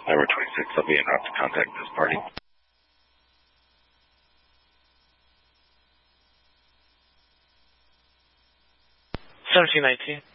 Number 26, I'll be en route to contact this party. 1719.